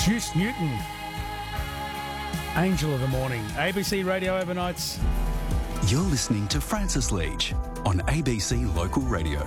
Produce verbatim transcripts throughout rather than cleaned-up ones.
Juice Newton, Angel of the Morning, A B C Radio Overnights. You're listening to Francis Leach on A B C Local Radio.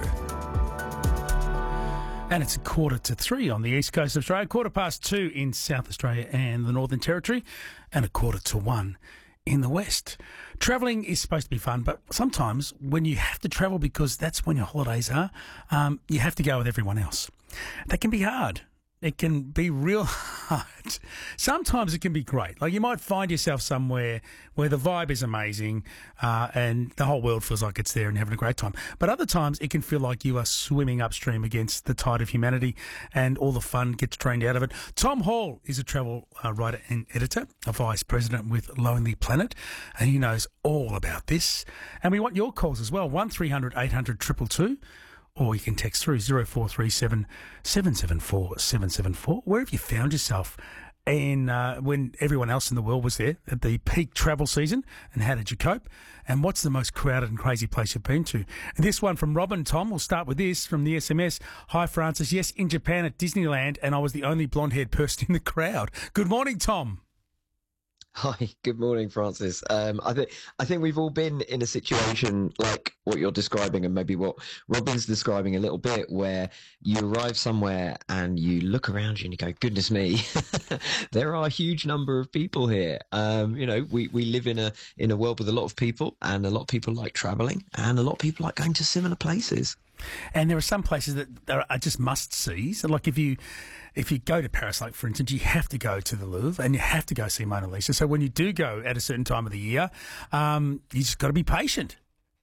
And it's a quarter to three on the east coast of Australia, quarter past two in South Australia and the Northern Territory, and a quarter to one in the west. Travelling is supposed to be fun, but sometimes when you have to travel because that's when your holidays are, um, you have to go with everyone else. That can be hard. It can be real hard. Sometimes it can be great. Like you might find yourself somewhere where the vibe is amazing uh, and the whole world feels like it's there and having a great time. But other times it can feel like you are swimming upstream against the tide of humanity and all the fun gets drained out of it. Tom Hall is a travel uh, writer and editor, a vice president with Lonely Planet, and he knows all about this. And we want your calls as well, one three hundred eight hundred two two two. Or you can text through zero four three seven seven seven four seven seven four. Where have you found yourself in, uh, when everyone else in the world was there at the peak travel season? And how did you cope? And what's the most crowded and crazy place you've been to? And this one from Robin, Tom, we'll start with this from the S M S. Hi, Francis. Yes, in Japan at Disneyland, and I was the only blonde-haired person in the crowd. Good morning, Tom. Hi, good morning, Francis. Um, I think I think we've all been in a situation like what you're describing, and maybe what Robin's describing a little bit, where you arrive somewhere and you look around you and you go, "Goodness me, there are a huge number of people here." Um, you know, we, we live in a in a world with a lot of people, and a lot of people like travelling, and a lot of people like going to similar places. And there are some places that are just must-sees. Like if you if you go to Paris, like for instance, you have to go to the Louvre and you have to go see Mona Lisa. So when you do go at a certain time of the year, um, you just got to be patient.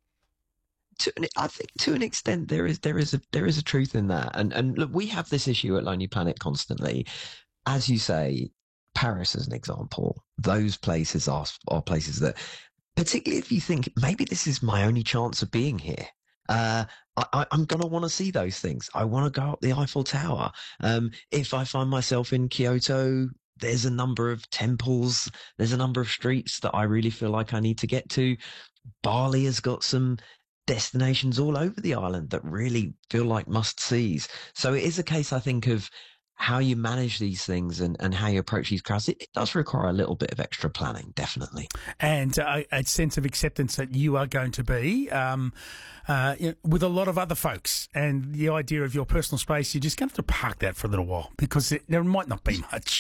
To, I think to an extent there is there is a there is a truth in that. And and look, we have this issue at Lonely Planet constantly. As you say, Paris as an example, those places are are places that, particularly if you think maybe this is my only chance of being here. Uh, I, I'm going to want to see those things. I want to go up the Eiffel Tower. Um, if I find myself in Kyoto, there's a number of temples. There's a number of streets that I really feel like I need to get to. Bali has got some destinations all over the island that really feel like must-sees. So it is a case, I think, of how you manage these things and, and how you approach these crowds. It, it does require a little bit of extra planning, definitely. And uh, a sense of acceptance that you are going to be um, uh, you know, with a lot of other folks. And the idea of your personal space, you're just going to have to park that for a little while because it, there might not be much.